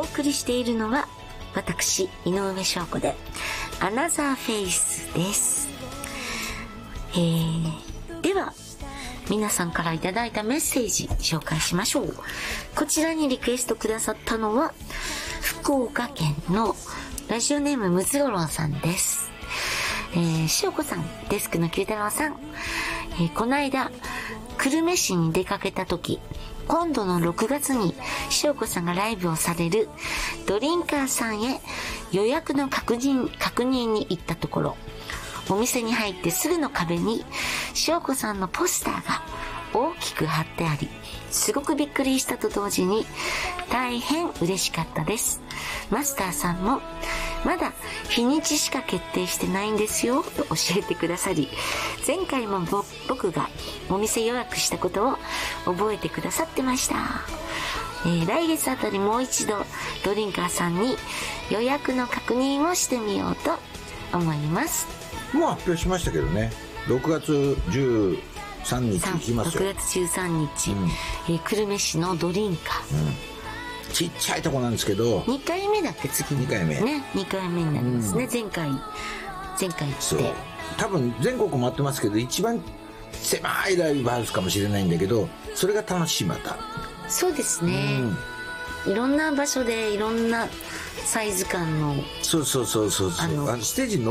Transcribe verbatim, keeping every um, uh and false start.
お送りしているのは私井上翔子でアナザーフェイスです。えー、では皆さんからいただいたメッセージ紹介しましょう。こちらにリクエストくださったのは福岡県のラジオネームムツゴロウさんです。えー、塩子さん、デスクの九太郎さん、えー、この間久留米市に出かけた時、今度のろくがつに塩子さんがライブをされるドリンカーさんへ予約の確認確認に行ったところ、お店に入ってすぐの壁に塩子さんのポスターが大きく貼ってあり、すごくびっくりしたと同時に大変嬉しかったです。マスターさんもまだ日にちしか決定してないんですよと教えてくださり、前回も僕がお店予約したことを覚えてくださってました。えー、来月あたりもう一度ドリンカーさんに予約の確認をしてみようと思います。 もう発表しましたけどね、ろくがつじゅうさんにち行きますよ。 ろくがつじゅうさんにち、うん、えー、久留米市のドリンカー、うん、 ちっちゃいとこなんですけどにかいめだって次ににかいめね、にかいめになりますね、うん、前回前回って多分全国回ってますけど一番狭いライブハウスかもしれないんだけど、それが楽しい。またそうですね、うん、いろんな場所でいろんなサイズ感のそうそうそうそうそう、あのステージ